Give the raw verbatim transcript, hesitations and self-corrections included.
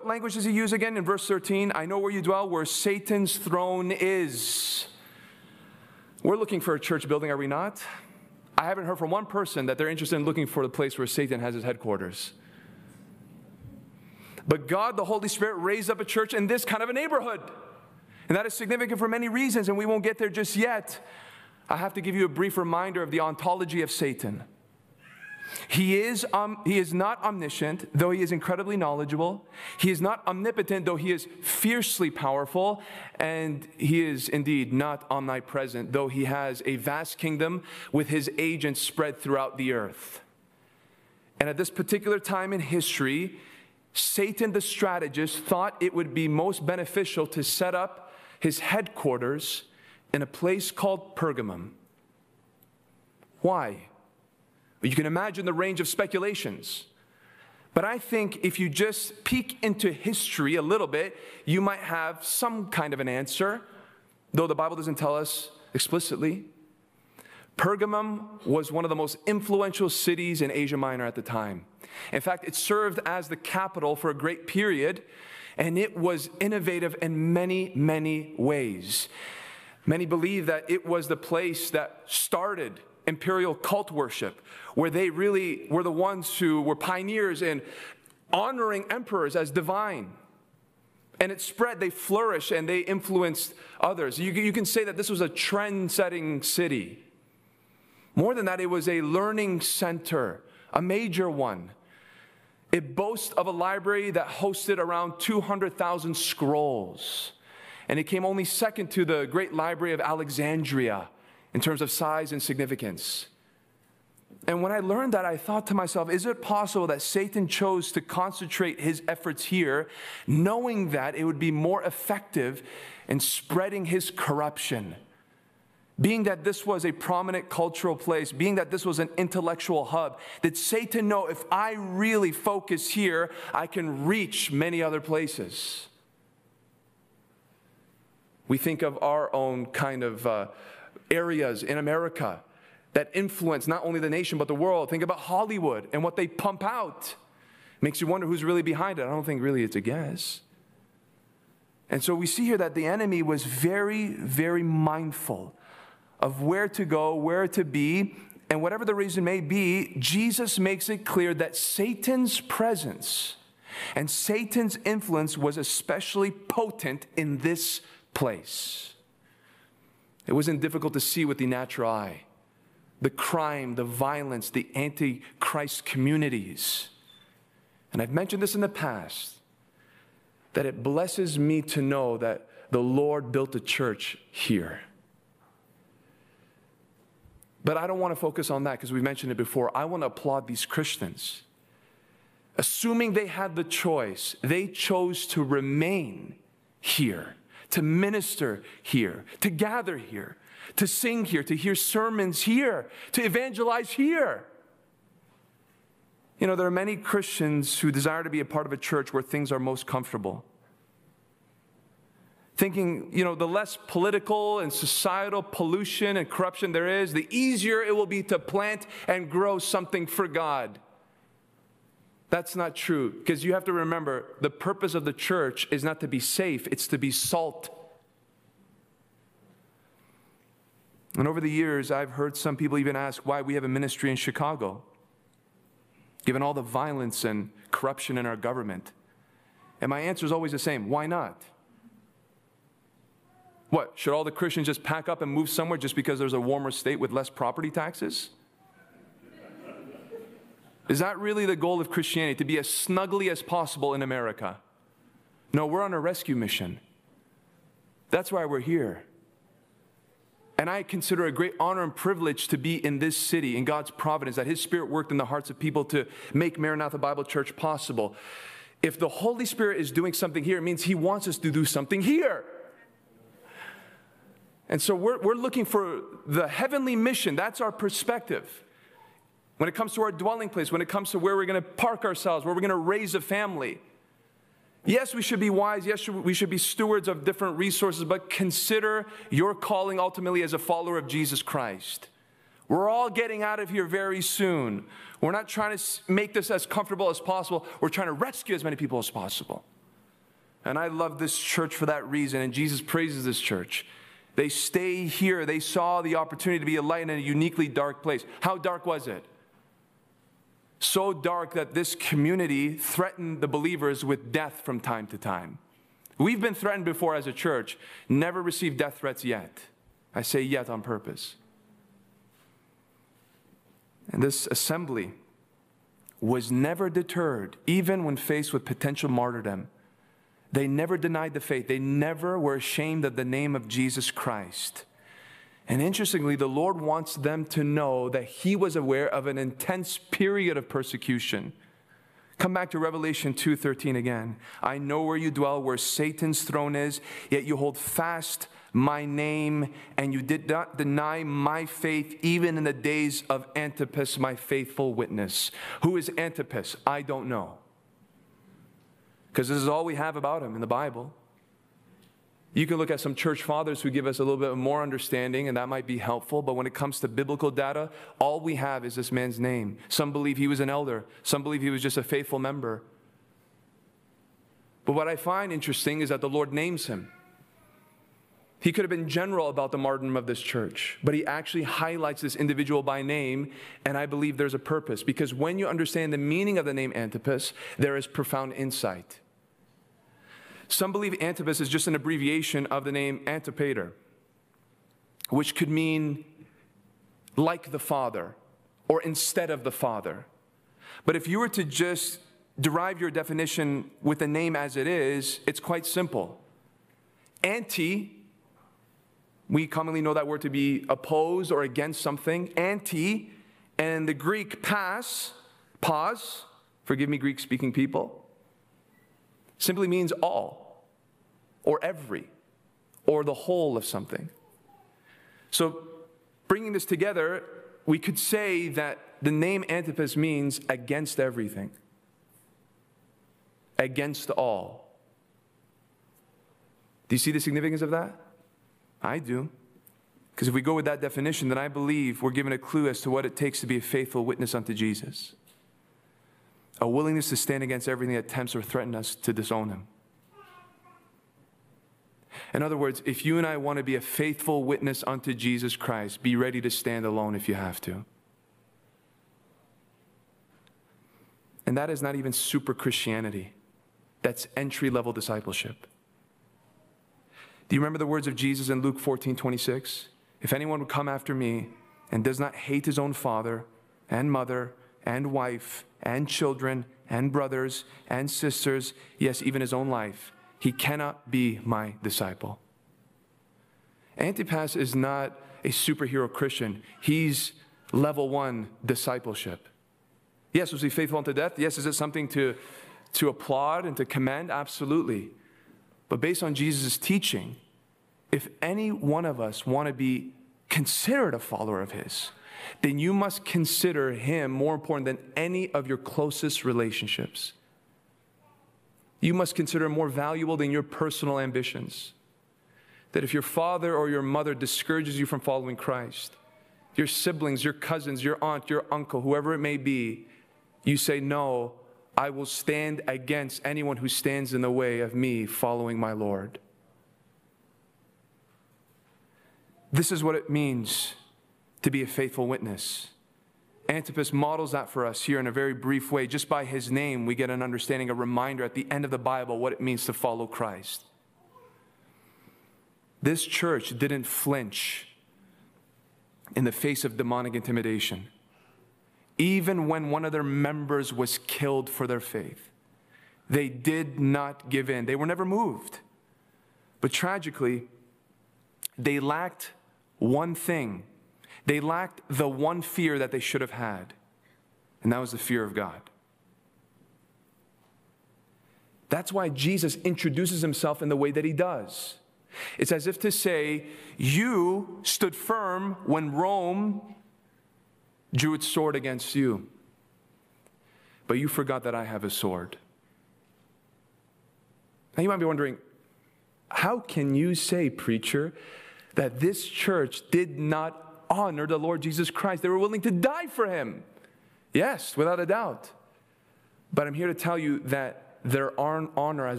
language does he use again in verse thirteen? I know where you dwell, where Satan's throne is. We're looking for a church building, are we not? I haven't heard from one person that they're interested in looking for the place where Satan has his headquarters. But God, the Holy Spirit, raised up a church in this kind of a neighborhood. And that is significant for many reasons, and we won't get there just yet. I have to give you a brief reminder of the ontology of Satan. He is, um, he is not omniscient, though he is incredibly knowledgeable. He is not omnipotent, though he is fiercely powerful. And he is indeed not omnipresent, though he has a vast kingdom with his agents spread throughout the earth. And at this particular time in history, Satan, the strategist, thought it would be most beneficial to set up his headquarters in a place called Pergamum. Why? You can imagine the range of speculations. But I think if you just peek into history a little bit, you might have some kind of an answer, though the Bible doesn't tell us explicitly. Pergamum was one of the most influential cities in Asia Minor at the time. In fact, it served as the capital for a great period, and it was innovative in many, many ways. Many believe that it was the place that started imperial cult worship, where they really were the ones who were pioneers in honoring emperors as divine. And it spread, they flourished, and they influenced others. You, you can say that this was a trend-setting city. More than that, it was a learning center, a major one. It boasts of a library that hosted around two hundred thousand scrolls. And it came only second to the great library of Alexandria in terms of size and significance. And when I learned that, I thought to myself, is it possible that Satan chose to concentrate his efforts here, knowing that it would be more effective in spreading his corruption? Being that this was a prominent cultural place, being that this was an intellectual hub, did Satan know if I really focus here, I can reach many other places? We think of our own kind of uh, areas in America that influence not only the nation but the world. Think about Hollywood and what they pump out. Makes you wonder who's really behind it. I don't think really it's a guess. And so we see here that the enemy was very, very mindful of where to go, where to be, and whatever the reason may be, Jesus makes it clear that Satan's presence and Satan's influence was especially potent in this place. It wasn't difficult to see with the natural eye. The crime, the violence, the anti-Christ communities. And I've mentioned this in the past, that it blesses me to know that the Lord built a church here. But I don't want to focus on that because we mentioned it before. I want to applaud these Christians. Assuming they had the choice, they chose to remain here, to minister here, to gather here, to sing here, to hear sermons here, to evangelize here. You know, there are many Christians who desire to be a part of a church where things are most comfortable. Thinking, you know, the less political and societal pollution and corruption there is, the easier it will be to plant and grow something for God. That's not true, because you have to remember, the purpose of the church is not to be safe, it's to be salt. And over the years, I've heard some people even ask why we have a ministry in Chicago, given all the violence and corruption in our government. And my answer is always the same: why not? What, should all the Christians just pack up and move somewhere just because there's a warmer state with less property taxes? Is that really the goal of Christianity, to be as snuggly as possible in America? No, we're on a rescue mission. That's why we're here. And I consider it a great honor and privilege to be in this city, in God's providence, that His Spirit worked in the hearts of people to make Maranatha Bible Church possible. If the Holy Spirit is doing something here, it means He wants us to do something here. And so we're, we're looking for the heavenly mission. That's our perspective. When it comes to our dwelling place, when it comes to where we're going to park ourselves, where we're going to raise a family. Yes, we should be wise. Yes, we should be stewards of different resources, but consider your calling ultimately as a follower of Jesus Christ. We're all getting out of here very soon. We're not trying to make this as comfortable as possible. We're trying to rescue as many people as possible. And I love this church for that reason, and Jesus praises this church. They stay here. They saw the opportunity to be a light in a uniquely dark place. How dark was it? So dark that this community threatened the believers with death from time to time. We've been threatened before as a church, never received death threats yet. I say yet on purpose. And this assembly was never deterred, even when faced with potential martyrdom. They never denied the faith. They never were ashamed of the name of Jesus Christ. And interestingly, the Lord wants them to know that He was aware of an intense period of persecution. Come back to Revelation two thirteen again. I know where you dwell, where Satan's throne is, yet you hold fast my name, and you did not deny my faith even in the days of Antipas, my faithful witness. Who is Antipas? I don't know. Because this is all we have about him in the Bible. You can look at some church fathers who give us a little bit more understanding, and that might be helpful. But when it comes to biblical data, all we have is this man's name. Some believe he was an elder. Some believe he was just a faithful member. But what I find interesting is that the Lord names him. He could have been general about the martyrdom of this church, but he actually highlights this individual by name, and I believe there's a purpose. Because when you understand the meaning of the name Antipas, there is profound insight. Some believe Antipas is just an abbreviation of the name Antipater, which could mean like the Father or instead of the Father. But if you were to just derive your definition with the name as it is, it's quite simple. Anti, we commonly know that word to be opposed or against something. Anti, and the Greek pas, pause, forgive me Greek-speaking people, simply means all, or every, or the whole of something. So bringing this together, we could say that the name Antipas means against everything, against all. Do you see the significance of that? I do. Because if we go with that definition, then I believe we're given a clue as to what it takes to be a faithful witness unto Jesus. A willingness to stand against everything that tempts or threatens us to disown Him. In other words, if you and I want to be a faithful witness unto Jesus Christ, be ready to stand alone if you have to. And that is not even super Christianity. That's entry-level discipleship. Do you remember the words of Jesus in Luke fourteen twenty-six? If anyone would come after me and does not hate his own father and mother and wife and children and brothers and sisters, yes, even his own life, he cannot be my disciple. Antipas is not a superhero Christian. He's level one discipleship. Yes, was he faithful unto death? Yes, is it something to, to applaud and to commend? Absolutely. But based on Jesus' teaching, if any one of us want to be considered a follower of His, then you must consider Him more important than any of your closest relationships. You must consider Him more valuable than your personal ambitions. That if your father or your mother discourages you from following Christ, your siblings, your cousins, your aunt, your uncle, whoever it may be, you say, no, I will stand against anyone who stands in the way of me following my Lord. This is what it means to be a faithful witness. Antipas models that for us here in a very brief way. Just by his name, we get an understanding, a reminder at the end of the Bible what it means to follow Christ. This church didn't flinch in the face of demonic intimidation, even when one of their members was killed for their faith. They did not give in. They were never moved. But tragically, they lacked one thing. They lacked the one fear that they should have had, and that was the fear of God. That's why Jesus introduces Himself in the way that He does. It's as if to say, you stood firm when Rome drew its sword against you, but you forgot that I have a sword. Now you might be wondering, how can you say, preacher, that this church did not honor the Lord Jesus Christ? They were willing to die for Him. Yes, without a doubt. But I'm here to tell you that their honor as